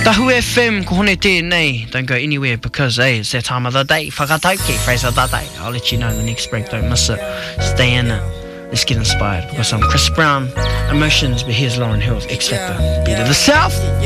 Tahu FM, ko hone tēnei. Don't go anywhere because, hey, it's that time of the day. Whakatauke, Fraser Date. I'll let you know the next break. Don't miss it. Stay in it. Let's get inspired. Because I'm Chris Brown, Emotions, but here's Lauren Hill with X Factor. Beat of the South.